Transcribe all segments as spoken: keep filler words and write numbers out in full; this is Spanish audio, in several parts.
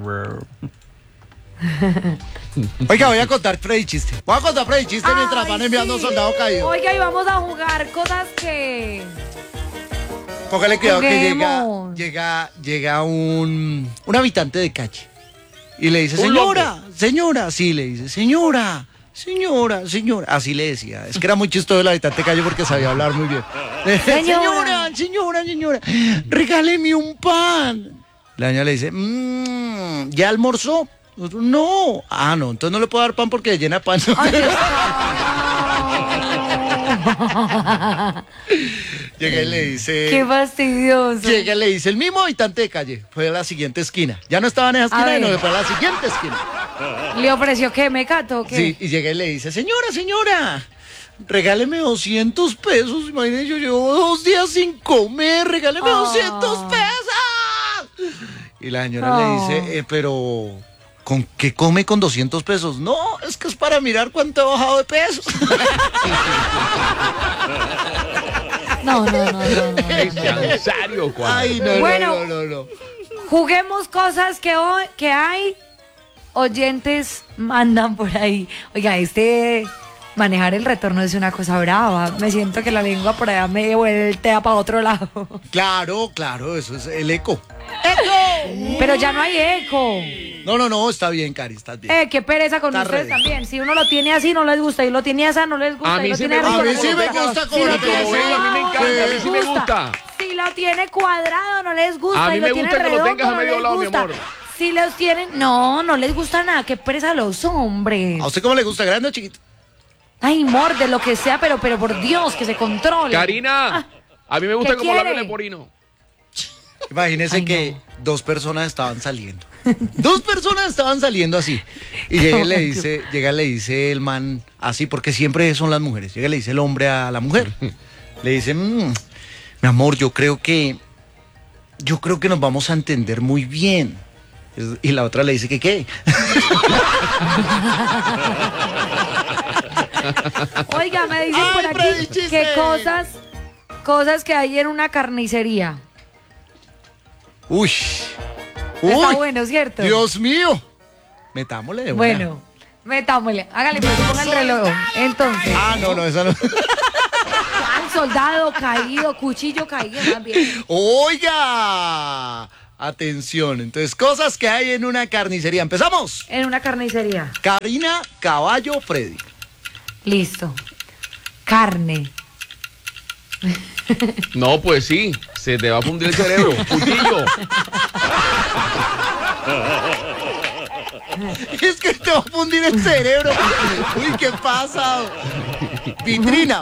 Oiga, voy a contar Freddy chiste. Voy a contar Freddy chiste mientras Ay, van enviando sí. soldado caído. Oiga, y vamos a jugar cosas que... Póngale cuidado que llega, Juguemos. llega, llega un, un habitante de calle y le dice, Un señora, loco. señora, sí, le dice, señora, señora, señora, así le decía. Es que era muy chistoso el habitante de calle porque sabía hablar muy bien. Señora, señora, señora, regáleme un pan. La doña le dice, mmm, ¿ya almorzó? No. Ah, no, entonces no le puedo dar pan porque le llena pan. Ay, Dios. Llega y le dice... Qué fastidioso. Llega y le dice, el mismo habitante de calle fue a la siguiente esquina. Ya no estaba en esa A esquina, ver. sino fue a la siguiente esquina. ¿Le ofreció qué? ¿Me cato o qué? Sí, y llega y le dice, señora, señora, regáleme doscientos pesos. Imagínese, yo llevo dos días sin comer, regáleme Oh. doscientos pesos. Y la señora Oh. le dice, eh, pero... ¿con qué come con doscientos pesos? No, es que es para mirar cuánto he bajado de peso. No, no, no, no, no, no. ¿En serio, Juan? Ay, no, Bueno. no, no, no, no. Juguemos cosas que, hoy, que hay oyentes mandan por ahí. Oiga, este manejar el retorno es una cosa brava. Me siento que la lengua por allá me voltea para otro lado. Claro, claro, eso es el eco. Pero ya no hay eco. No, no, no, está bien, Cari, estás bien. Eh, qué pereza con Está ustedes ready. también. Si uno lo tiene así, no les gusta. Y lo tiene así, no les gusta. A y mí lo sí tiene me arriba, gusta. A mí no sí les me gusta. gusta Si como lo lo tiene tengo, así, a mí me encanta, no a mí les sí me gusta. Si lo tiene cuadrado, no les gusta. A mí y me lo tiene gusta que lo redondo, tengas a no medio les lado, mi gusta. amor. Si los tienen, no, no les gusta nada. Qué pereza a los hombres. ¿A usted cómo le gusta, grande o chiquito? Ay, morde, lo que sea, pero, pero por Dios, que se controle. Karina, a mí me gusta ¿qué como quiere? la leporino. Imagínese Ay, que no. dos personas estaban saliendo. Dos personas estaban saliendo así. Y llega y le dice, llega y le dice el man así, porque siempre son las mujeres. Llega y le dice el hombre a la mujer. Le dice, "Mm, mi amor, yo creo que, yo creo que nos vamos a entender muy bien. Es- Y la otra le dice que qué. Oiga, me dicen Ay, por Freddy, aquí chiste. que cosas, cosas que hay en una carnicería. Uy. Está Uy. bueno, ¿cierto? Dios mío. Metámosle de una. Bueno, metámosle. Hágale, pues, ponga el reloj. Entonces, Ah, no, no, esa no. al soldado caído, cuchillo caído, más bien. Oiga. Atención. Entonces, cosas que hay en una carnicería. Empezamos. En una carnicería. Karina, caballo, Freddy. Listo. Carne. No, pues sí, se te va a fundir el cerebro. Cuchillo. Es que te va a fundir el cerebro. Uy, ¿qué pasa? Vitrina.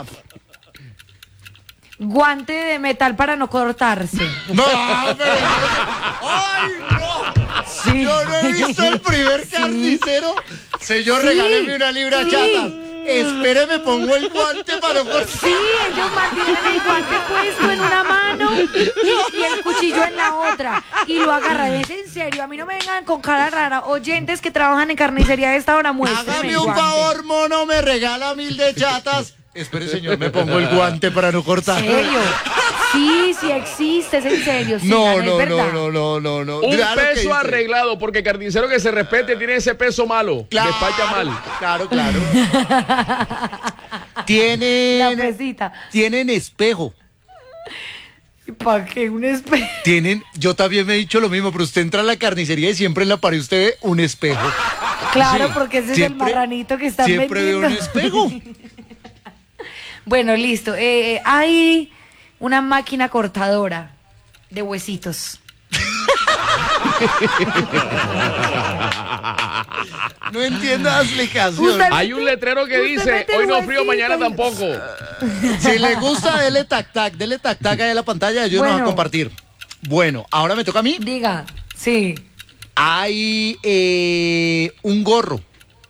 Guante de metal para no cortarse. No, pero... ¡Ay, no! Sí. Yo no he visto el primer carnicero. Señor, Sí. regáleme una libra Sí. chata. Espéreme, pongo el guante para no cortar. Sí, ellos mantienen el guante puesto en una mano y, y el cuchillo en la otra. Y lo agarran. Es en serio, a mí no me vengan con cara rara. Oyentes que trabajan en carnicería a esta hora, muéstrenme Hágame el un guante. favor, mono, me regala mil de chatas. Espere, señor, me pongo el guante para no cortar. ¿En serio? Sí, sí existe, es en serio. Sí, No, Ana, es no, verdad. no, no, no, no, no. Un Mira lo que peso dice. arreglado, porque carnicero que se respete tiene ese peso malo. Claro, Despacha mal. Claro, claro. La Tienen, pesita. tienen espejo. ¿Y para qué un espejo? Tienen, yo también me he dicho lo mismo, pero usted entra a la carnicería y siempre en la pared usted ve un espejo. Claro, Sí, porque ese siempre- es el marranito que están Siempre veo vendiendo. un espejo. Bueno, listo. Eh, hay una máquina cortadora de huesitos. No entiendo la explicación. Usted- Hay un letrero que Usted dice, mete el hoy no frío, huesito mañana y- tampoco. Si le gusta, dele tac tac, dele tac tac ahí a la pantalla, ellos nos van a Bueno. compartir. Bueno, ahora me toca a mí. Diga, sí. Hay eh, un gorro.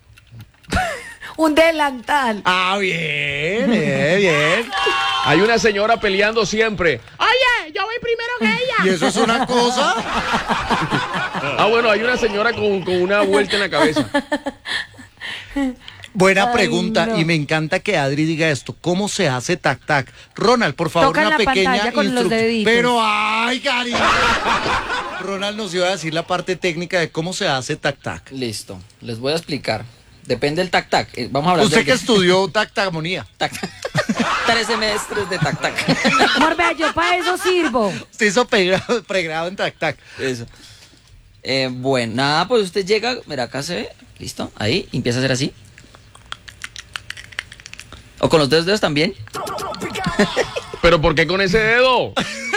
Un delantal. Ah, bien, bien, bien. Hay una señora peleando siempre. Oye, yo voy primero que ella. ¿Y eso es una cosa? Ah, bueno, hay una señora con, con una vuelta en la cabeza. Buena Ay, pregunta, no. y me encanta que Adri diga esto. ¿Cómo se hace tac tac? Ronald, por favor, Toca en una la pequeña pantalla con los instrucción. deditos. Pero, ay, cariño. Ronald nos iba a decir la parte técnica de cómo se hace tac-tac. Listo, les voy a explicar. Depende del tac-tac. Eh, Vamos a hablar Usted del- que estudió tactamonía. tac-tac. Tres semestres de tac-tac. Amor, vea, yo para eso sirvo. Usted hizo pregrado, pregrado en tac-tac. Eso. Eh, bueno, nada, pues usted llega, mira, acá se ve, listo, ahí, y empieza a hacer así. O con los dedos dedos también. ¿Pero por qué con ese dedo?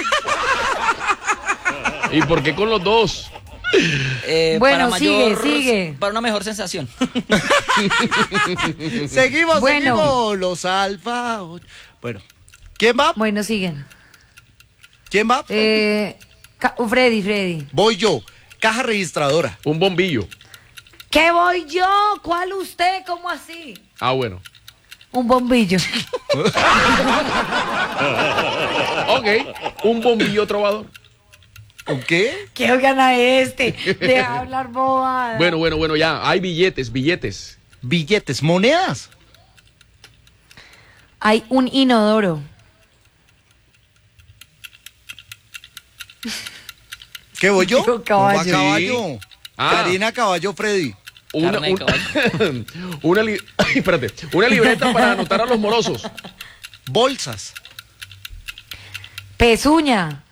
¿Y por qué con los dos? Eh, Bueno, para sigue, mayor- sigue. Para una mejor sensación. Seguimos, Bueno. seguimos. Los alfa. Bueno. ¿Quién va? Bueno, siguen. ¿Quién va? Eh, Ca- uh, Freddy, Freddy. Voy yo. Caja registradora. Un bombillo. ¿Qué voy yo? ¿Cuál usted? ¿Cómo así? Ah, bueno. Un bombillo. Ok. Un bombillo trovador. ¿Con qué? ¿Qué gana este? De hablar bobada. Bueno, bueno, bueno, ya. Hay billetes, billetes. Billetes, monedas. Hay un inodoro. ¿Qué voy yo? Dijo caballo. ¿Cómo a caballo? Ah. Karina Caballo Freddy. Una, Carne de un- caballo. una, li- Ay, espérate. Una libreta para anotar a los morosos. Bolsas. Pezuña.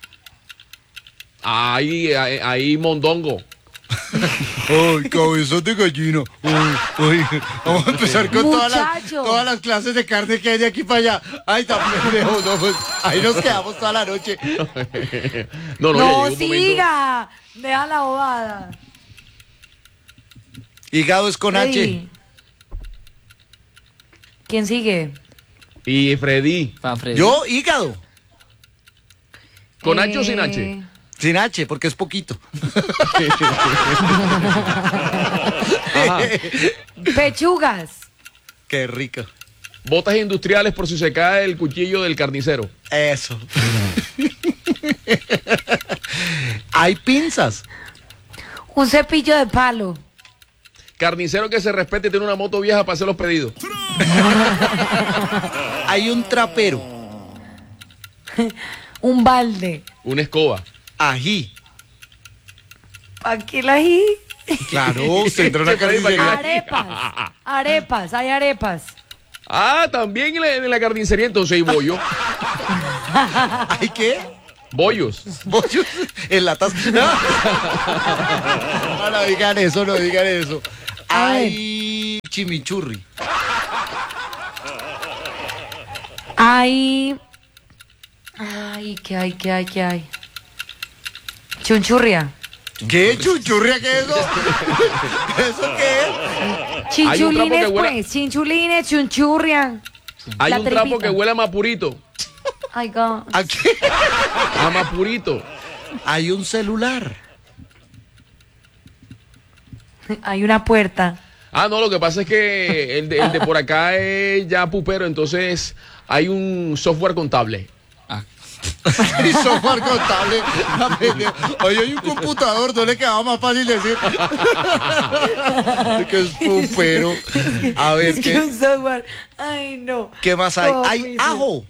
Ahí, ahí, ahí mondongo. Ay, cabezón de gallina. Ay, ay. Vamos a empezar con todas las, Muchacho. todas las clases de carne que hay de aquí para allá. Ay, tan pendejos, no, pues, ahí nos quedamos toda la noche. No, no, ya No, llegó un momento. siga. Deja la bobada. Hígado es con H. Freddy. ¿Quién sigue? Y Freddy. Pa' Freddy. Yo, hígado. ¿Con H o Eh, sin H? Sin H, porque es poquito. Ajá. Pechugas. Qué rico. Botas industriales por si se cae el cuchillo del carnicero. Eso. Hay pinzas. Un cepillo de palo. Carnicero que se respete tiene una moto vieja para hacer los pedidos. Hay un trapero. Un balde. Una escoba. Ají. ¿Para qué la ají? Claro, usted entra a una carnicería. Arepas. Arepas. Hay arepas. Ah, también en la, en la carnicería entonces hay bollo. ¿Hay qué? Bollos. Bollos en latas. No. No, no digan eso, no digan eso. A ver. Hay chimichurri. Hay... Ay, ¿qué hay, qué hay, qué hay? Chunchurria. ¿Qué chuchurria? ¿Qué es eso? ¿Eso qué es? Hay un trapo que Chinchulines, huele- pues. Chinchulines, chunchurria. Hay La un trapo tripita. que huele a mapurito. Ay, God. Aquí A mapurito. hay un celular. Hay una puerta. Ah, no, lo que pasa es que el de, el de por acá es ya pupero, entonces hay un software contable. Ah, Y software contable. Oye, hay un computador, no le quedaba más fácil decir. Que es pupero. A ver, Es que ¿qué, un software. Ay, no. qué más hay? No, Hay pues, ajo.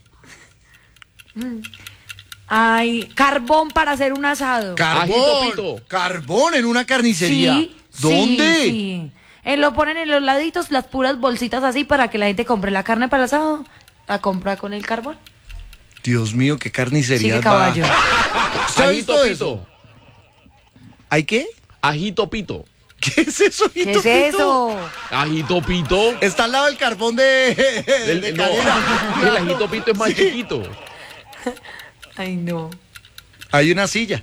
Hay carbón para hacer un asado. Ajito, Carbón. pito. Carbón en una carnicería. Sí, ¿Dónde? Sí, sí. Eh, lo ponen en los laditos, las puras bolsitas así para que la gente compre la carne para el asado. La compra con el carbón. Dios mío, qué carnicería. Sigue caballo. ¿Usted ha Ajito visto pito. eso? ¿Hay qué? Ajito pito. ¿Qué es eso? ¿Qué hijito, es pito? eso? Ajito pito. Está al lado del carbón de, El, de no, cadena. el ajito pito es más chiquito. Ay, no. Hay una silla.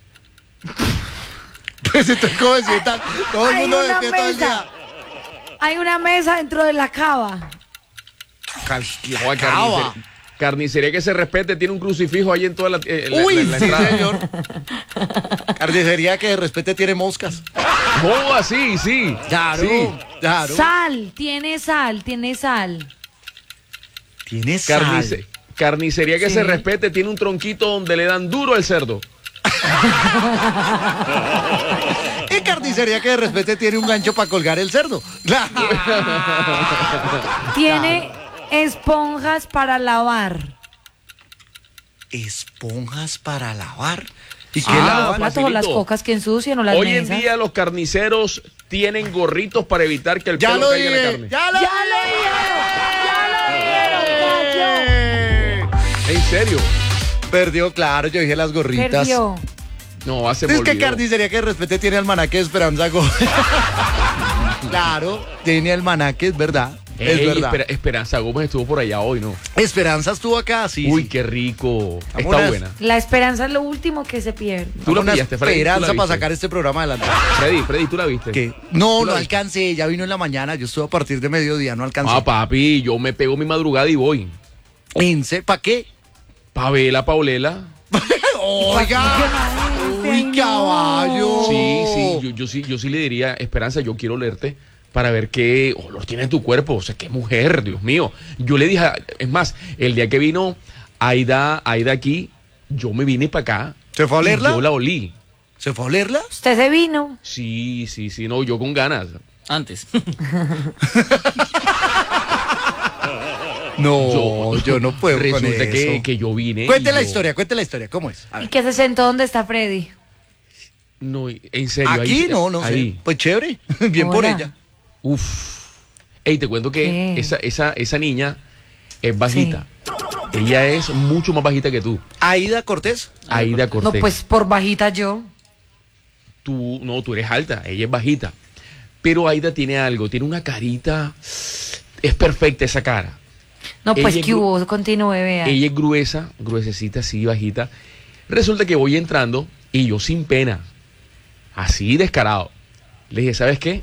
Pues entonces, ¿cómo se sientan? Todo el Hay mundo una despierta todo el mesa. día. Hay una mesa dentro de la cava. Cal- la Joder, cava. carnicer- carnicería que se respete tiene un crucifijo ahí en toda la, eh, la- Uy, la- la sí, entrada. señor. Carnicería que de respete tiene moscas. Joda, sí, sí. Claro, Sí. claro. Sal, tiene sal, tiene sal. Tiene sal. Carnice- carnicería que Sí. se respete tiene un tronquito donde le dan duro al cerdo. Y carnicería que de respete tiene un gancho para colgar el cerdo. Tiene esponjas para lavar. Esponjas para lavar. ¿Y qué Ah, Los lavan? platos o las facilito. cocas que ensucian o las Hoy mesas. en día los carniceros tienen gorritos para evitar que el Ya pelo lo caiga en la dije, carne. ya lo ¡Ya lo dijeron! ¡Ya lo dijeron, dije. ¿En serio? Perdió, claro, yo dije las Gallo! gorritas. Perdió. No, hace me Es que olvidó. carnicería que respete tiene almanaque de Esperanza Gómez. Claro, tiene almanaque, es verdad. Es Ey, verdad. Espera- Esperanza Gómez estuvo por allá hoy, ¿no? Esperanza estuvo acá, sí. Uy, sí. qué rico. Está Vámonos. buena. La esperanza es lo último que se pierde. Tú la Una pillaste, Freddy. ¿Tú la esperanza para viste? sacar este programa adelante. Freddy, Freddy, ¿tú la viste? ¿Qué? No, ¿Tú la no viste? alcancé, ya vino en la mañana, yo estuve a partir de mediodía, no alcancé. Ah, papi, yo me pego mi madrugada y voy. ¿Para qué? Pa' ver la Paulela. Oiga, uy, caballo. Sí, sí, yo, yo sí, yo sí le diría, Esperanza, yo quiero leerte para ver qué olor tiene tu cuerpo. O sea, qué mujer, Dios mío. Yo le dije, es más, el día que vino Aida, Aida aquí, yo me vine para acá. ¿Se fue a y olerla? Yo la olí. ¿Se fue a olerla? Usted se vino. Sí, sí, sí, no, yo con ganas. Antes. No, yo, no puedo con Resulta eso. que, que yo vine. Cuente y la yo- historia, cuente la historia, ¿cómo es? A ¿Y ver. qué se sentó? ¿Dónde está Freddy? No, en serio. Aquí ahí- no, no ahí. sé. Pues chévere, bien por Hola. ella. Uf. Ey, te cuento que ¿Qué? esa, esa, esa niña es bajita. Ella es mucho más bajita que tú. Aida Cortés. Aida No, Cortés. pues por bajita yo. Tú, no, tú eres alta, ella es bajita. Pero Aida tiene algo, tiene una carita. Es perfecta esa cara. No, pues Ella es que gru- hubo, continúe, vea. Ella es gruesa, gruesecita, así, bajita. Resulta que voy entrando y yo sin pena, así descarado, le dije, ¿sabes qué?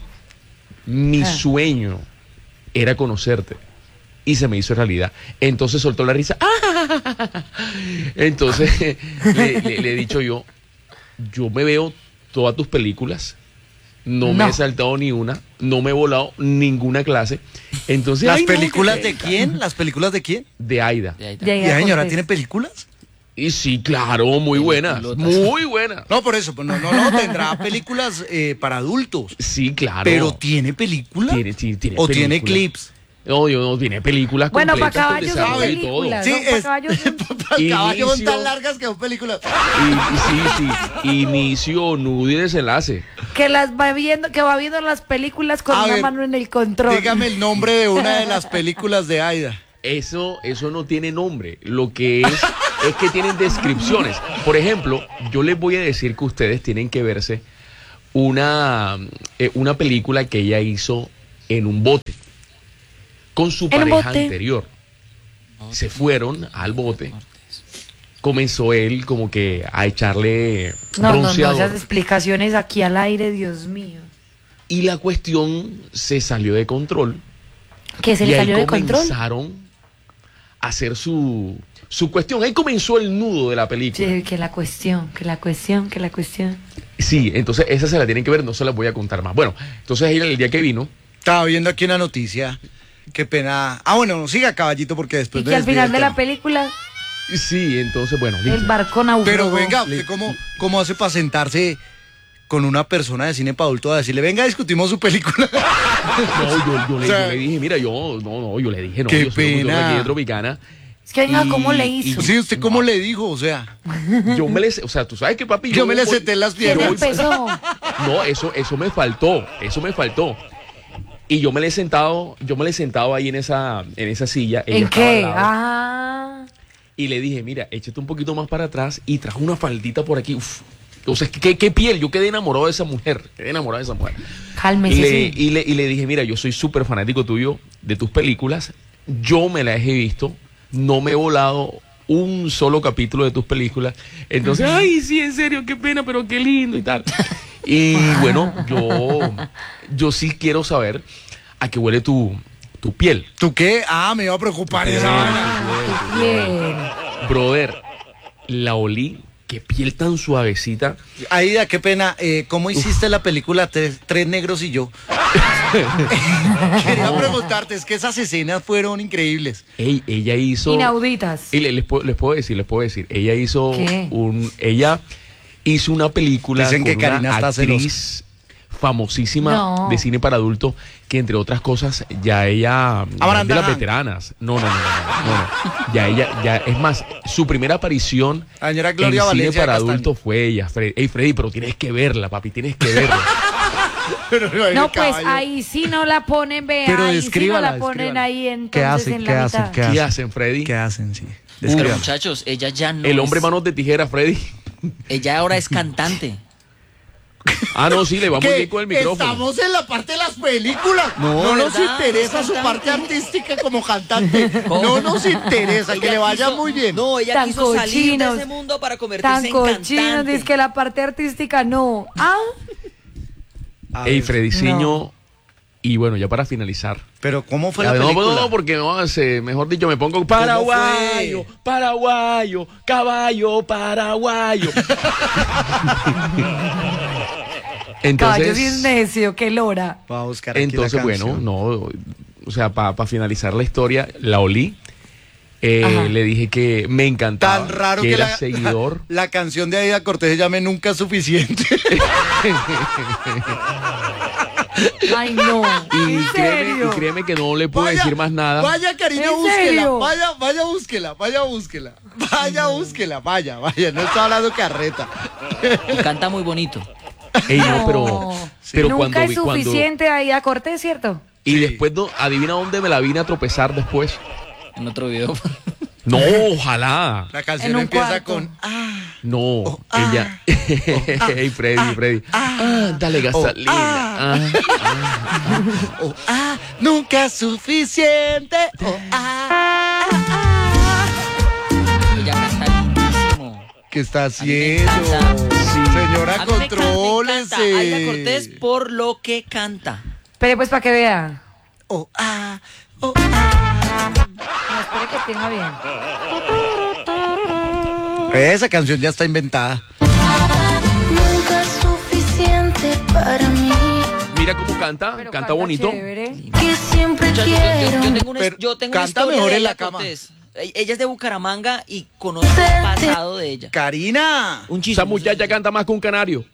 Mi Ah. sueño era conocerte. Y se me hizo realidad. Entonces soltó la risa. ¡Ah! Entonces le, le- le he dicho yo, yo me veo todas tus películas. No, me No. he saltado ni una, no me he volado ninguna clase. Entonces, ¿Las ay, no, películas qué de pena. quién? ¿Las películas de quién? De Aida. De ahí está. De ahí ¿Y la a señora Cortés. tiene películas? Y sí, claro, muy buena. Pelotas. Muy buena. No, por eso, pues no, no, no, tendrá películas eh, para adultos. Sí, claro. Pero ¿tiene película? Tiene, sí, tiene ¿O tiene película. clips? No, yo no, tiene películas Bueno, para completas con caballos son desarrollo y todo. películas. Y, No, para caballos son- Para el caballo son Inicio. tan largas que son películas. y sí, sí. Inicio, nudo y desenlace. Que las va viendo, que va viendo las películas con A una ver, mano en el control. Dígame el nombre de una de las películas de Aida. Eso, eso no tiene nombre. Lo que es, es que tienen descripciones. Por ejemplo, yo les voy a decir que ustedes tienen que verse una, eh, una película que ella hizo en un bote con su ¿En un pareja bote? anterior. Se fueron al bote. Comenzó él como que a echarle No, no, no, bronceador. esas explicaciones aquí al aire, Dios mío. Y la cuestión se salió de control. Que se y le ahí salió de control. comenzaron a hacer su, su cuestión. Ahí comenzó el nudo de la película. Sí, que la cuestión, que la cuestión, que la cuestión. Sí, entonces esa se la tienen que ver, no se las voy a contar más. Bueno, entonces ella el día que vino, Estaba viendo aquí una noticia. Qué pena. Ah, bueno, no siga caballito porque después Y me que al desvío final del de la tema. película, sí, entonces bueno, el listo. barco naufragó. Pero venga, ¿usted cómo, cómo hace para sentarse con una persona de cine para adulto a decirle, venga, discutimos su película? No, yo, yo le, O sea, yo le dije, mira, yo, no, no, yo le dije, no, qué yo soy locutor de pena. aquí de Tropicana. Es que venga, Y- ¿cómo le y- hizo? Sí, ¿usted cómo le dijo? O sea, Yo me le, o sea, tú sabes que papi, yo me le voy- senté en las ¿Quién piernas. empezó? No, eso, eso me faltó, eso me faltó. Y yo me le he sentado, yo me le he sentado ahí en esa, en esa silla. ella ¿En estaba al qué? lado, Ah, Y le dije, mira, échate un poquito más para atrás y trajo una faldita por aquí. Uf. O sea, ¿qué, qué piel? Yo quedé enamorado de esa mujer. Quedé enamorado de esa mujer. cálmese. Y le, sí. y, le, y le dije, mira, yo soy súper fanático tuyo de tus películas. Yo me las he visto. No me he volado un solo capítulo de tus películas. Entonces, ay, sí, en serio, qué pena, pero qué lindo y tal. Y bueno, yo, yo sí quiero saber a qué huele tu, tu piel. ¿Tú qué? Ah, me iba a preocupar esa vaina. Ah, bien. Brother, la olí. Qué piel tan suavecita. Aida, qué pena. Eh, ¿Cómo hiciste la película tres, Tres Negros y Yo? Quería preguntarte, es que esas escenas fueron increíbles. Ey, ella hizo... Inauditas. Y le- les, puedo, les puedo decir, les puedo decir. Ella hizo ¿Qué? un... Ella hizo una película Dicen con que Karina una está actriz famosísima No. de cine para adultos, que entre otras cosas, ya ella, ya Abraham es de las Dahan. veteranas. No, no, no, no, no, no, no. Ya ella, ya, es más, su primera aparición La señora en Gloria cine Valencia para Castaño. adultos fue ella. Freddy. Ey, Freddy, pero tienes que verla, papi, tienes que verla. Pero no, No, el pues caballo. ahí sí no la ponen, vea, Pero ahí sí no descríbala, la ponen descríbala. ahí ¿Qué entonces hacen? en ¿Qué la hacen? mitad. ¿Qué ¿Qué hacen? hacen, Freddy? ¿Qué hacen? Sí. Pero Descríbala. muchachos, ella ya no El hombre es- manos de tijera, Freddy. Ella ahora es cantante. Ah, no, sí, le va muy ¿Qué? bien con el micrófono. Estamos en la parte de las películas. No, No, nos ¿verdad? interesa Es su cantante. parte artística como cantante. No nos interesa, que Ella le vaya quiso- muy bien. No, ella Tan quiso salir de cochinos, ese mundo para convertirse Tan en cochinos, cantante. dice que la parte artística no. Ah, A Ey, ver, Freddyciño. No. Y bueno, ya para finalizar. Pero ¿cómo fue A la ver, no, película? no, porque no hace, mejor dicho, me pongo paraguayo, paraguayo, caballo, paraguayo. caballo sí es Entonces, necio, qué lora. Voy a buscar aquí entonces la bueno, canción. no, o sea, para finalizar la historia, la olí. Eh, Ajá. le dije que me encantaba, Tan raro que, que, era la, seguidor. la, la canción de Aida Cortés se llame Nunca es suficiente. Ay, no. Y ¿En créeme, serio? y créeme que no le puedo Vaya, decir más nada. Vaya, Karina, ¿En búsquela. serio? Vaya, vaya, búsquela. Vaya, búsquela. Vaya, búsquela. Vaya, vaya. No está hablando carreta. Y canta muy bonito. Ey, no, No. pero, pero Nunca cuando es vi- cuando- suficiente ahí a Cortés, ¿cierto? y Sí. después, no- adivina dónde me la vine a tropezar después. En otro video. No, ojalá. La canción En un empieza cuarto. con. Ah, No, ah, ella. Hey, Freddy, Freddy. Ah, dale gasolina. ah. Ah. oh, ah, nunca es suficiente. Oh, ah, ah, ah. Ella canta lindísimo. ¿Qué está A mí me haciendo? encanta. Señora, A mí me encanta, me contrólese. encanta Aida Cortés por lo que canta. Pero pues para que vea. Oh, ah, oh, ah. No, espere que tenga bien. Esa canción ya está inventada. Nunca es suficiente para mí. Mira cómo canta, Pero canta bonito. chévere. Que siempre Muchachos, yo, yo- quiero. yo tengo una, Pero yo tengo una canta historia mejor de en la Aida cama. Cortés. E- Ella es de Bucaramanga y conozco el pasado de ella. Karina. Un chisme. Esa muchacha canta más que un canario.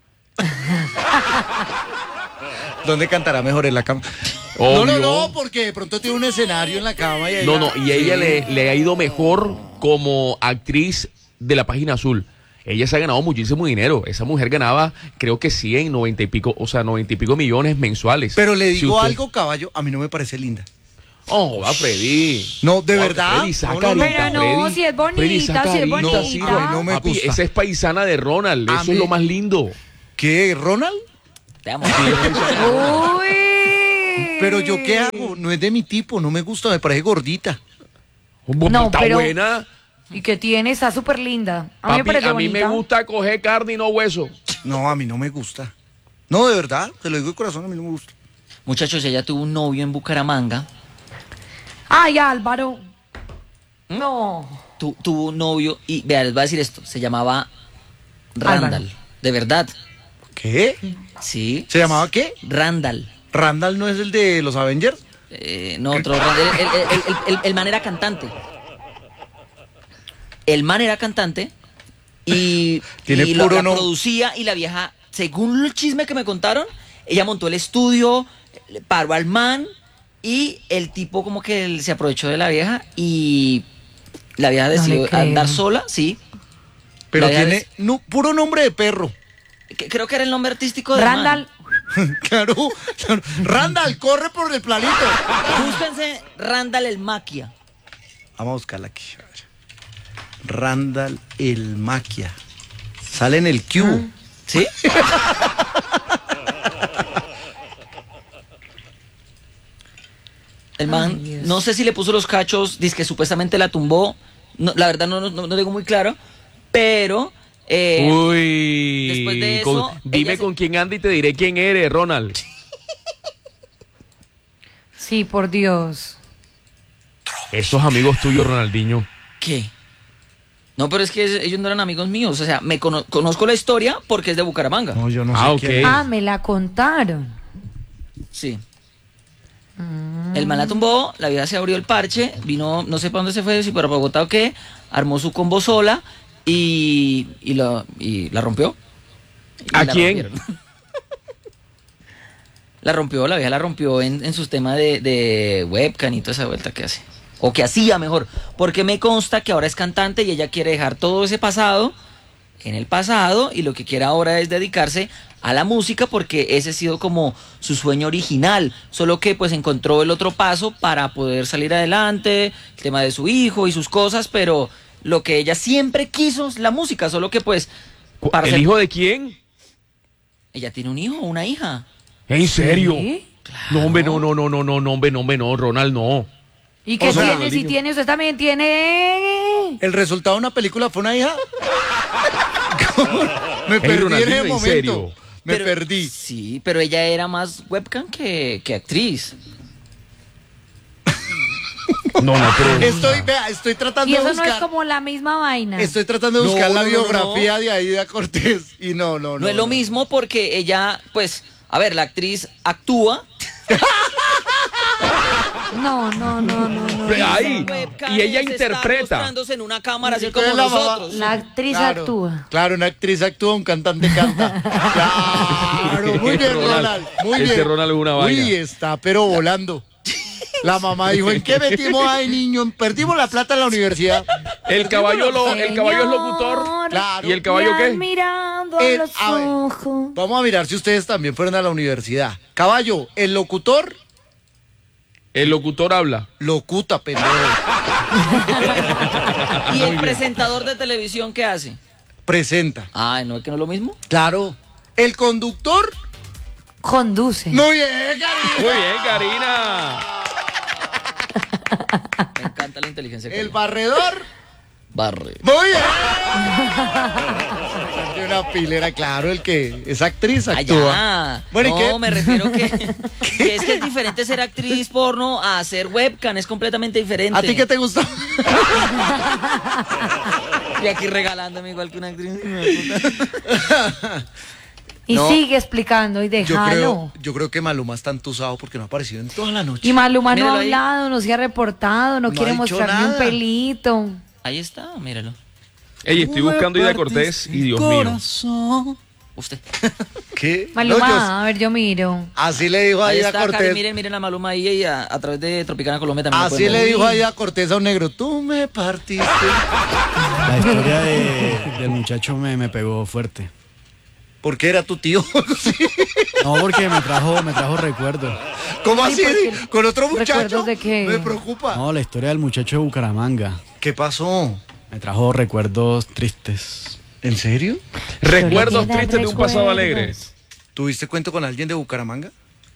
¿Dónde cantará mejor en la cama? No, Obvio. no, no, porque de pronto tiene un escenario en la cama y ella- No, no, y ella Sí. le, le ha ido mejor como actriz de la Página Azul. Ella se ha ganado muchísimo dinero. Esa mujer ganaba, creo que cien, noventa y pico, o sea, noventa y pico millones mensuales. Pero le Si digo usted- algo, caballo, a mí no me parece linda. Oh, va Freddy. No, de Oh, verdad. Freddy, saca No, no, ahorita, Pero no, Freddy. si es bonita, Freddy, saca si es ahorita, bonita. sí, No, güey. no me Papi, gusta. esa es paisana de Ronald. A Eso mí- es lo más lindo. ¿Qué, Ronald? Te amo. Uy. Pero yo qué hago, no es de mi tipo, no me gusta, me parece gordita. No, está pero- buena. ¿Y qué tiene? Está súper linda. A mí me Papi, parece a mí me bonita. gusta coger carne y no hueso. No, a mí no me gusta. No, de verdad, te lo digo de corazón, a mí no me gusta. Muchachos, ella tuvo un novio en Bucaramanga. Ay, Álvaro. ¿Mm? No. Tu- tuvo un novio y, vea, les voy a decir esto. Se llamaba Randall. Álvaro. De verdad. ¿Qué? Sí. ¿Se llamaba qué? Randall. ¿Randall no es el de los Avengers? Eh, no, otro Randall. El, el- el- el- el- el man era cantante. El man era cantante y, Tiene y lo- puro la no- producía y la vieja, según el chisme que me contaron, ella montó el estudio, le paró al man y el tipo como que él se aprovechó de la vieja y la vieja No le decidió creo. andar sola, sí. Pero La vieja tiene no, puro nombre de perro. Que- Creo que era el nombre artístico de Randall. Claro, claro. Randall, corre por el planito. Búsquense Randall el Maquia. Vamos a buscarla aquí. a ver. Randall el Maquia. Sale en el Q. ¿Sí? El man, Ay, Dios. no sé si le puso los cachos, dice que supuestamente la tumbó. No, la verdad no, no, no digo muy claro, pero eh, Uy. después de con- eso, dime ella se- con quién anda y te diré quién eres, Ronald. Sí, por Dios. Esos amigos tuyos, Ronaldinho. ¿qué? No, pero es que ellos no eran amigos míos. O sea, me cono- conozco la historia porque es de Bucaramanga. No, yo no Ah, sé ok. quién. Ah, me la contaron. Sí. El man la tumbó, la vieja se abrió el parche, vino, no sé para dónde se fue, si para Bogotá o qué, armó su combo sola y, y, la, y la rompió. Y ¿A la quién? rompieron. La rompió, la vieja la rompió en, en sus temas de, de webcam y toda esa vuelta que hace. O que hacía mejor. Porque me consta que ahora es cantante y ella quiere dejar todo ese pasado en el pasado y lo que quiere ahora es dedicarse a la música porque ese ha sido como su sueño original. Solo que pues encontró el otro paso para poder salir adelante, el tema de su hijo y sus cosas, pero lo que ella siempre quiso es la música. Solo que pues... para ¿El ser- hijo de quién? Ella tiene un hijo o una hija. ¿En serio? ¿Sí? No, hombre, no, no, no, no, no, no, hombre, no, hombre, no, Ronald, no. ¿Y qué O sea, tiene? Si Ronaldinho. tiene, usted también tiene. ¿El resultado de una película fue una hija? ¿Cómo? Me perdí en Ronaldinho, ese ¿en momento. serio? Me Pero- perdí. Sí, pero ella era más webcam que, que actriz. No, no, pero... Estoy, vea, estoy tratando Y de eso no buscar. es como la misma vaina. Estoy tratando de No, buscar la no, no, no, biografía de Aida Cortés. Y no, no, no. No, es lo mismo porque ella, pues, a ver, la actriz actúa. No, no, no, no, no. Pero ahí, Webcam y ella es estar interpreta. mostrándose en una cámara así Yo como creo la mamá- nosotros. La actriz Claro, actúa. Claro, una actriz actúa, un cantante canta. Claro, muy bien, Ronald, Ronald. Muy ese bien. Ronald es una vaina. Uy, está, pero volando. La mamá dijo, ¿en qué metimos ay niño? Perdimos la plata en la universidad. El caballo, lo, el caballo es locutor. Señor, Claro. ¿Y el caballo qué? mirando a El- los a ver. ojos. Vamos a mirar si ustedes también fueron a la universidad. Caballo, el locutor El locutor habla. locuta, pendejo. ¿Y el presentador de televisión qué hace? Presenta. Ah, ¿no es que no es lo mismo? Claro. El conductor. Conduce. Muy bien, Karina. Muy bien, Karina. Me encanta la inteligencia. El barredor. barre. Muy bien. De una pilera, claro, el que es actriz actúa. Ah, Bueno, ¿y no, qué? me refiero que, que es que es diferente ser actriz porno a ser webcam, es completamente diferente. ¿A ti qué te gustó? Y aquí regalándome igual que una actriz. Y No. sigue explicando y Yo déjalo. creo, yo creo que Maluma está entusado porque no ha aparecido en toda la noche. Y Maluma no Míralo ha ahí. hablado, no se ha reportado, no, No quiere ha dicho mostrar ni un nada. pelito. Ahí está, míralo. Ey, estoy buscando a Ida Cortés y Dios mío. Usted. ¿Qué? Maluma, No, yo- a ver, yo miro. así le dijo a Ahí Aida está, Karen, Cortés. miren, miren a Maluma ahí y a, a través de Tropicana Colombia también. lo Así pueden le ver. dijo a Aida Cortés a un negro. Tú me partiste. La historia de- del muchacho me, me pegó fuerte. Porque era tu tío. Sí. No, porque me trajo, me trajo recuerdos. ¿Cómo Ay, así? porque- ¿Con otro muchacho? ¿Recuerdos de qué? Me preocupa. No, la historia del muchacho de Bucaramanga. ¿Qué pasó? Me trajo recuerdos tristes. ¿En serio? Recuerdos Llena de tristes de un pasado recuerdos. alegre. ¿Tuviste cuento con alguien de Bucaramanga?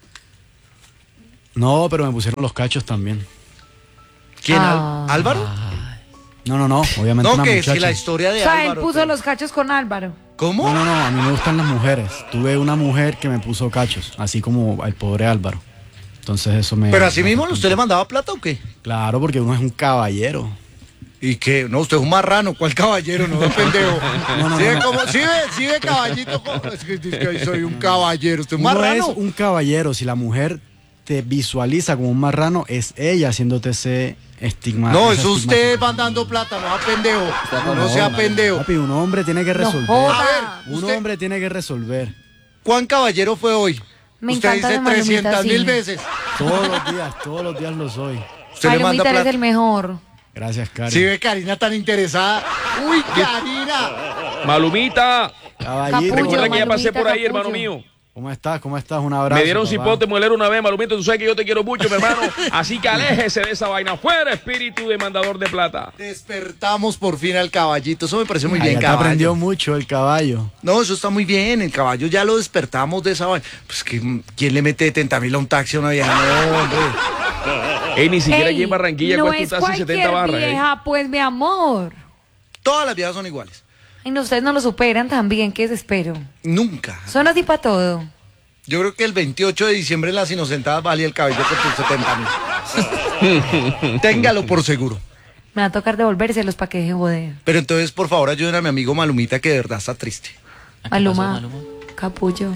No, pero me pusieron los cachos también. ¿Quién? Al- Ah. ¿Álvaro? No, no, no, obviamente No, una que muchacha. si la historia O de sea, él Álvaro. puso pero- los cachos con Álvaro. ¿Cómo? No, no, no, a mí me gustan las mujeres. Tuve una mujer que me puso cachos, así como el pobre Álvaro. Entonces eso me... Pero así mismo, ¿usted le mandaba plata o qué? Claro, porque uno es un caballero. ¿Y qué? No, usted es un marrano. ¿Cuál caballero? No, pendejo. No, no, ¿Sí, no, ve no. cómo- sí, ve, sí ve caballito. cómo- Es que dice que soy un caballero. ¿Usted es un Uno marrano? es un caballero. Si la mujer te visualiza como un marrano, es ella haciéndote ese estigma. No, esa eso usted estigmatización. mandando plata, no sea pendejo. No sea papi, pendejo. Papi, un hombre tiene que resolver. joda. A ver, un usted- hombre tiene que resolver. ¿Cuán caballero fue hoy? Me Usted encanta dice de Malumita, trescientas mil sí. veces. Todos los días, todos los días lo soy. Usted le manda Palomita, eres plata. el mejor. Gracias, Cari. Si ve Karina tan interesada. Uy, Karina. Malumita. Caballito. Capullo, Recuerda que ya pasé Malumita, por ahí, capullo. hermano mío. ¿Cómo estás? ¿Cómo estás? Un abrazo. Me dieron papá. cipote muelero una vez, Malumita. Tú sabes que yo te quiero mucho, mi hermano. Así que aléjese de esa vaina. Fuera, espíritu demandador de plata. Despertamos por fin al caballito. Eso me parece muy Ah, bien, ya te caballo. aprendió mucho el caballo. No, eso está muy bien. El caballo ya lo despertamos de esa vaina. Pues que ¿quién le mete setenta mil a un taxi a una vieja? No, hombre. Ey, ni siquiera Ey, aquí en Barranquilla no cuesta es un taxi setenta cualquier barras. ¿eh? vieja, pues, mi amor. Todas las viejas son iguales. Y no, ustedes no lo superan también, ¿qué desespero? Nunca. Son así para todo. Yo creo que el veintiocho de diciembre en Las Inocentadas valía el cabello con tus setenta mil. Téngalo por seguro. Me va a tocar devolvérselos para que deje joder. Pero entonces, por favor, ayuden a mi amigo Malumita, que de verdad está triste. ¿A qué Maluma, pasó, Maluma? capullo.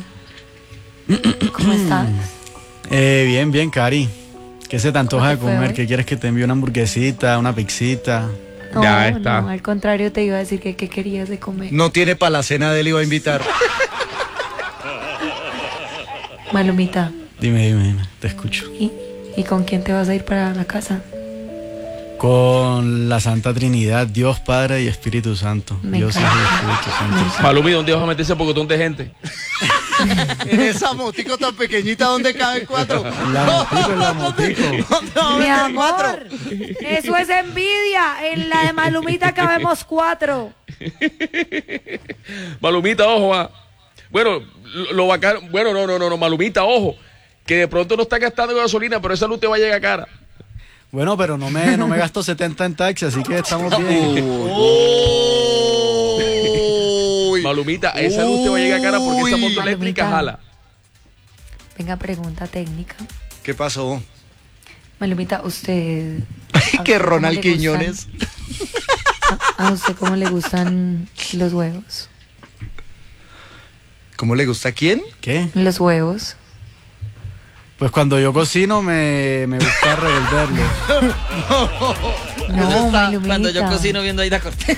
¿Cómo estás? Eh, bien, bien, Cari. ¿Qué se te antoja ¿Cómo de te fue comer? hoy? ¿Qué quieres que te envíe? ¿Una hamburguesita? ¿Una pizzita? No, Ya está. no, al contrario te iba a decir que qué querías de comer. No tiene para la cena de él, iba a invitar. Malumita, Dime, dime, dime, te escucho. ¿Y, ¿Y con quién te vas a ir para la casa? Con la Santa Trinidad, Dios Padre y Espíritu Santo. Me Dios Hijo y encanta. Espíritu Santo. Malumi, ¿dónde vas a meter ese pocotón de gente? En esa motico tan pequeñita donde caben cuatro. La motico, la motico. ¿Dónde va a Mi meter cuatro? amor, eso es envidia. En la de Malumita cabemos cuatro. Malumita, ojo, ah. Bueno, lo, lo bacano, bueno, no, no, no, no, Malumita, ojo, que de pronto no está gastando gasolina, pero esa luz te va a llegar cara. Bueno, pero no me, no me gasto setenta en taxi, así que estamos bien. Uy. Malumita, esa luz te va a llegar cara porque esa Uy. moto eléctrica Malumita. jala. Venga, pregunta técnica. ¿Qué pasó? Malumita, usted... ¿a Que usted cómo Ronald le gustan- Quiñones. ¿A, a usted cómo le gustan los huevos? ¿Cómo le gusta a quién? ¿Qué? Los huevos. Pues cuando yo cocino me, me gusta revolverlo. No, Malumita. Cuando yo cocino viendo Aida Cortés.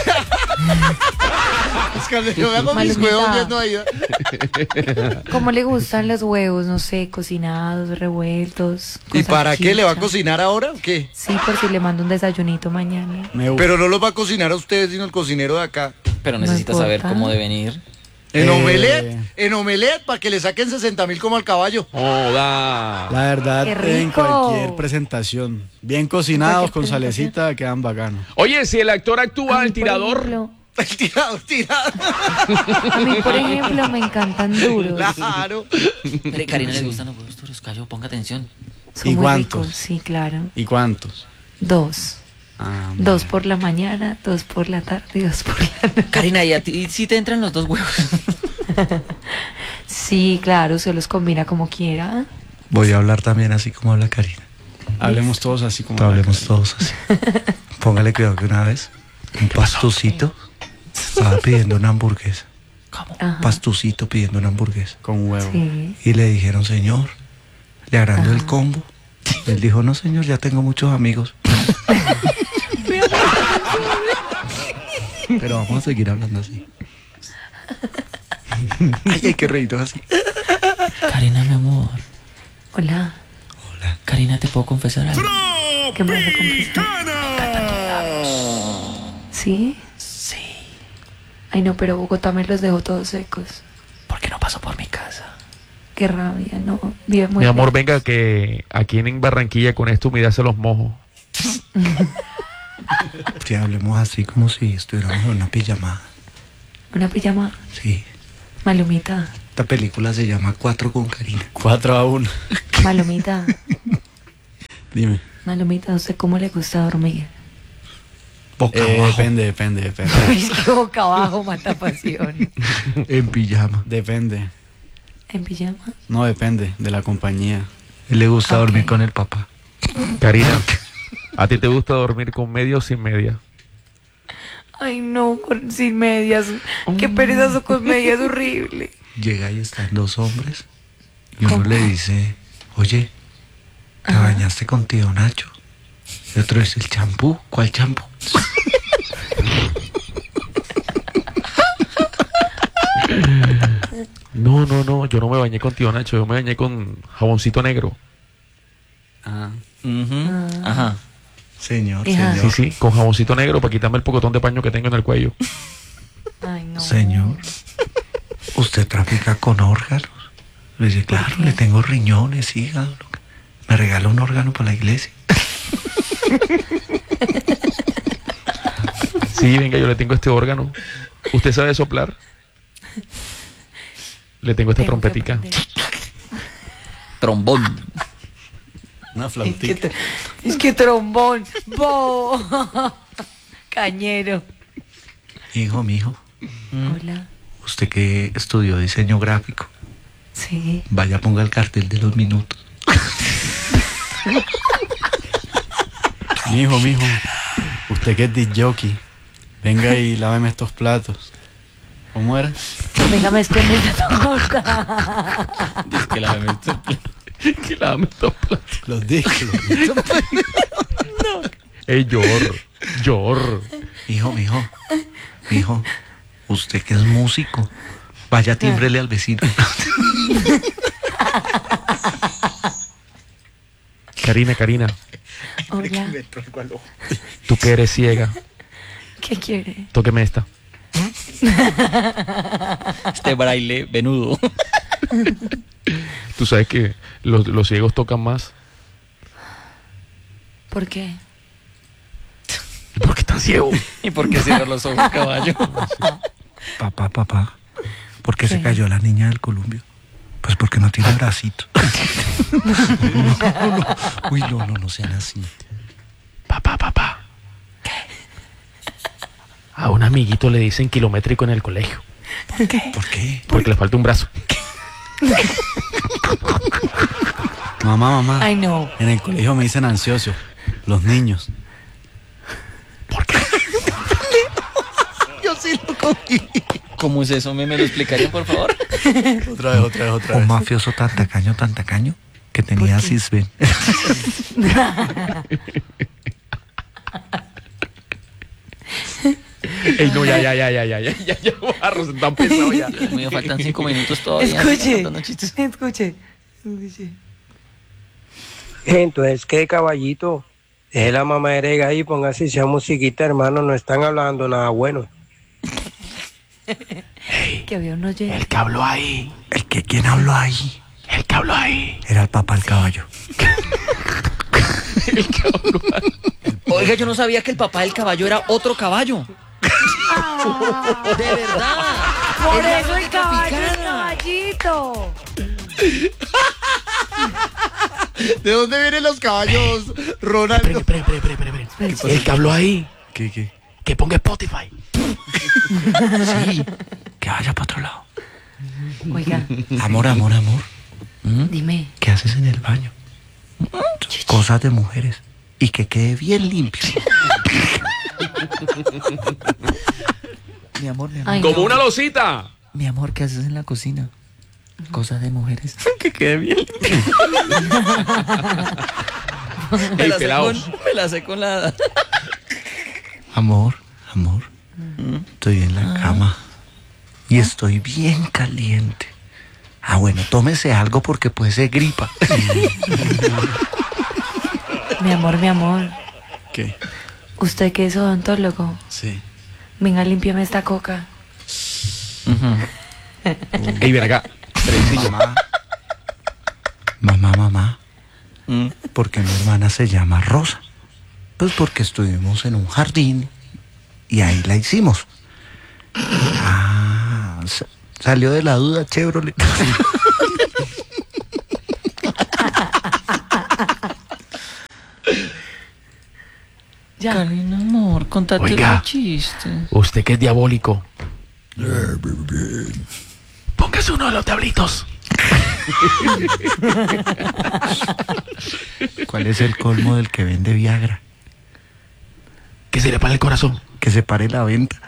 Es que yo hago mis Malumita. huevos viendo ahí. ¿Cómo le gustan los huevos? No sé, cocinados, revueltos. ¿Y con para qué? ¿Le va a salchicha? cocinar ahora o qué? Sí, por si le mando un desayunito mañana. Me gusta. Pero no los va a cocinar a ustedes, sino el cocinero de acá. Pero No necesita saber importa. cómo debe venir. En Eh. omelette, en omelette, para que le saquen sesenta mil como al caballo. Joda. La verdad, ¡Qué en rico! cualquier presentación. Bien cocinados, con Cualquier presentación. salecita, quedan bacanos. Oye, si el actor actúa A mí, al por tirador, ejemplo, El tirado, tirado. a mí, por ejemplo, me encantan duros. Claro. Pero a Karina le gustan los huevos duros, Cayo, ponga atención. Son ¿Y muy cuántos? ricos, sí, claro. ¿Y cuántos? Dos. Ah, Dos por la mañana, dos por la tarde y dos por la noche. Karina, ¿y a ti sí te entran los dos huevos? Sí, claro, se los combina como quiera. Voy a hablar también así como habla Karina. hablemos todos así como... Hablemos todos así. Póngale cuidado que una vez un pastucito estaba pidiendo una hamburguesa. Ajá. Pastucito pidiendo una hamburguesa. Con huevo. Sí. Y le dijeron, señor, le agrando el combo. Él dijo, no señor, ya tengo muchos amigos. Pero vamos a seguir hablando así. Ay, hay que reírnos así. Karina, mi amor. Hola. Hola. Karina, ¿te puedo confesar algo? ¿Qué me vas a confesar? ¿Sí? Sí. Ay, no, pero Bogotá me los dejó todos secos. ¿Por qué no pasó por mi casa? Qué rabia, no. Vive muy mi amor, lejos. venga, que aquí en Barranquilla con esta humedad se los mojo. Si hablemos así como si estuviéramos en una pijamada. Una pijama. Sí. Malumita. Esta película se llama Cuatro con Karina. Cuatro a uno. Malumita. Dime. Malumita, ¿a usted cómo le gusta dormir? Boca Eh, abajo. depende, depende, depende. Es que boca abajo mata pasión. En pijama. Depende. ¿En pijama? No, depende de la compañía. Él le gusta Ok. dormir con el papá. Karina, ¿a ti te gusta dormir con media o sin media? Ay, no, con, sin medias. Qué perezoso con medias, horrible. Llega y están dos hombres. Y uno le dice, oye, ¿te bañaste con tío Nacho? Y otro dice, ¿el champú? ¿Cuál champú? No, no, no, yo no me bañé con tío Nacho, yo me bañé con jaboncito negro. Ah. Ujú. Ajá. Señor, Hija. Sí, señor. sí, con jaboncito negro para quitarme el pocotón de paño que tengo en el cuello. Ay, no. Señor, ¿usted trafica con órganos? Le dice, claro, le tengo riñones, hígado. lo que- ¿Me regala un órgano para la iglesia? Sí, venga, yo le tengo este órgano. ¿Usted sabe soplar? Le tengo esta Tengo que trompetica. aprender. Trombón. Una Es que, flautita. tr- es que trombón. Bo. Cañero. Hijo, mijo, Hola. usted que estudió diseño gráfico, Sí. vaya, ponga el cartel de los minutos. Mijo, mijo. Usted que es disc jockey. Venga y láveme estos platos. ¿Cómo era? Venga, me estoy torta. Es que la Que la dame estos platos. Los discos. Ey, Yor, Yor. Hijo, mijo, mijo, usted que es músico, vaya, tímbrele al vecino. Karina, Karina, Hola. tú que eres ciega, ¿Qué quiere? tóqueme esta. Este braille venudo. Tú sabes que los, los ciegos tocan más ¿Por qué? porque están ciegos. ¿Y por qué cierra los ojos, caballo? Papá, papá, ¿por qué ¿Qué? se cayó la niña del columpio? Pues porque no tiene bracito. No, no. Uy, no, no, no sean así. Papá, papá. A un amiguito le dicen kilométrico en el colegio. ¿Por qué? Porque le falta un brazo. Mamá, mamá. Ay, no. En el colegio me dicen ansioso. Los niños. Yo sí lo cogí. ¿Cómo es eso? ¿Me, me lo explicarían, por favor? Otra vez, otra vez, otra Un vez. mafioso tan tacaño, tan tacaño, que tenía cisben. Ey, no, ya, ya, ya, ya, ya, ya, ya, ya, Barros, tan pesado ya. Dios mío, faltan cinco minutos todavía. Escuche. Contando chistes. Escuche. Escuche. Entonces, ¿qué caballito? Es la mamadera ahí, póngase esa musiquita, hermano, no están hablando nada bueno. Que había unos oyentes. El que habló ahí, ¿El que quién habló ahí? el que habló ahí. Era el papá del caballo. El que habló ahí. Oiga, yo no sabía que el papá del caballo era otro caballo. De verdad. Por Es la eso el lógica caballo es picada. caballito. ¿De dónde vienen los caballos, Ronaldo? Espere, espere, espere, espere, espere, espere. El que habló ahí, ¿Qué, qué? que ponga Spotify. Sí, que vaya para otro lado. Oiga, Amor, amor, amor. dime. ¿Qué haces en el baño? Cosas de mujeres. Y que quede bien limpio. Mi amor, mi amor. Ay, Como no. una losita. Mi amor, ¿qué haces en la cocina? Cosas de mujeres. Que quede bien. me, Ey, la sé pelaos. con, me la sé con la... Amor, amor. Estoy en la cama. Y estoy bien caliente. Ah, bueno, tómese algo porque puede ser gripa. Mi amor, mi amor. ¿Qué? ¿Usted que es odontólogo? Sí. Venga, límpiame esta coca. Ey, ven acá. Mamá. Mamá, mamá. ¿Por qué mi hermana se llama Rosa? Pues porque estuvimos en un jardín y ahí la hicimos. Ah, sa- salió de la duda, Chevrolet. Ya. Karina, amor, contate Oiga. un chiste. Usted que es diabólico. Póngase uno de los diablitos. ¿Cuál es el colmo del que vende Viagra? Que se le para el corazón. Que se pare la venta.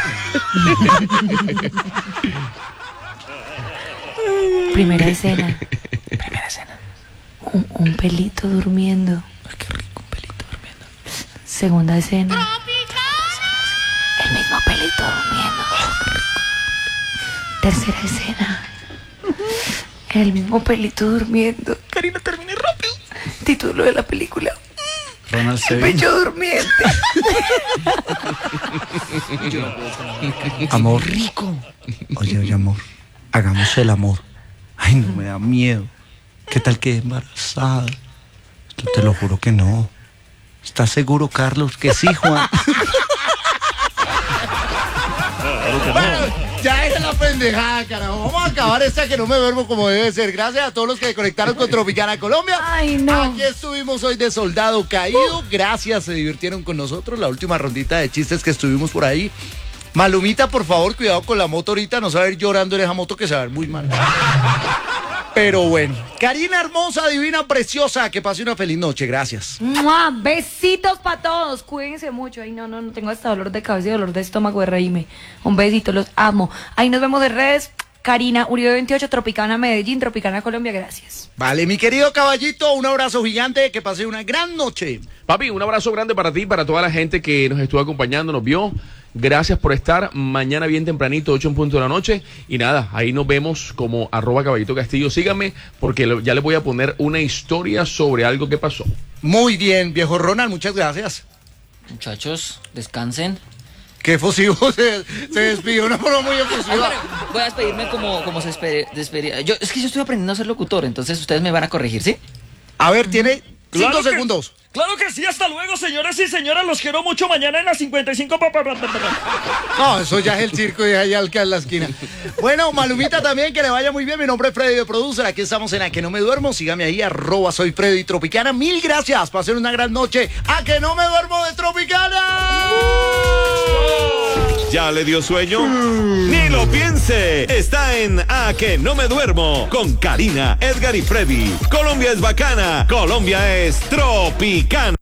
Primera escena. Primera escena. Un, un pelito durmiendo. Qué rico, un pelito durmiendo. Segunda escena. El mismo pelito durmiendo. Tercera escena. El mismo pelito durmiendo. Karina, termine rápido. Título de la película. Ronald El Sevilla. pecho durmiente. Amor. Rico. Oye, oye, amor. Hagamos el amor. Ay, no me da miedo. ¿Qué tal que embarazada? Yo te lo juro que no. ¿Estás seguro, Carlos, que sí, Juan? Ya es la pendejada, carajo. Vamos a acabar esta que no me duermo como debe ser. Gracias a todos los que se conectaron con Tropicana Colombia. Ay, no. Aquí estuvimos hoy de Soldado Caído. Gracias, se divirtieron con nosotros. La última rondita de chistes que estuvimos por ahí. Malumita, por favor, cuidado con la moto ahorita. No se va a ir llorando en esa moto que se va a ver muy mal. Pero bueno. Karina hermosa, divina, preciosa. Que pase una feliz noche. Gracias. ¡Mua! Besitos para todos. Cuídense mucho. Ay, no, no, no tengo hasta dolor de cabeza y dolor de estómago de reírme. Un besito, los amo. Ahí nos vemos en redes. Karina Uribe veintiocho, Tropicana Medellín, Tropicana Colombia. Gracias. Vale, mi querido caballito, un abrazo gigante. Que pase una gran noche. Papi, un abrazo grande para ti, para toda la gente que nos estuvo acompañando, nos vio. Gracias por estar. Mañana bien tempranito, ocho en punto de la noche. Y nada, ahí nos vemos como arroba Caballito Castillo. Síganme porque lo- ya les voy a poner una historia sobre algo que pasó. Muy bien, viejo Ronald, muchas gracias. Muchachos, descansen. Qué efusivo, se, se despidió de una forma muy efusiva. Voy a despedirme como, como se despe- despedía. Yo, es que yo estoy aprendiendo a ser locutor, entonces ustedes me van a corregir, ¿sí? A ver, tiene cinco Claro que- segundos. Claro que sí, hasta luego, señoras y señoras, los quiero mucho mañana en las cincuenta y cinco. pa, pa, pa, pa, pa. No, eso ya es el circo y allá al que en la esquina. Bueno, Malumita también, que le vaya muy bien. Mi nombre es Freddy de Producer. Aquí estamos en A Que No Me Duermo. Sígame ahí, arroba soy Freddy Tropicana. Mil gracias. Pasen una gran noche. A Que No Me Duermo de Tropicana. ¿Ya le dio sueño? Ni lo piense. Está en A Que No Me Duermo con Karina, Edgar y Freddy. Colombia es bacana. Colombia es tropicana.